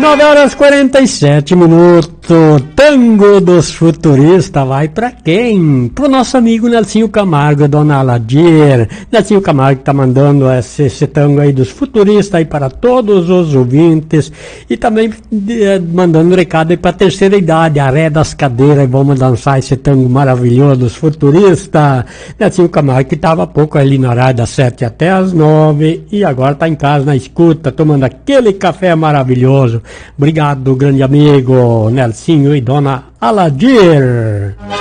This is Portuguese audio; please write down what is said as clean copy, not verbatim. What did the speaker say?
9h47, Tango dos Futuristas vai pra quem? Pro nosso amigo Nelsinho Camargo, Dona Aladir. Nelsinho Camargo tá mandando esse tango aí dos futuristas aí para todos os ouvintes e também mandando um recado aí pra terceira idade, a ré das cadeiras, e vamos dançar esse tango maravilhoso dos futuristas. Nelsinho Camargo que tava há pouco ali na rádio das 7 até as 9 e agora tá em casa na escuta, tomando aquele café maravilhoso. Obrigado, grande amigo Nelsinho e Dona Aladir.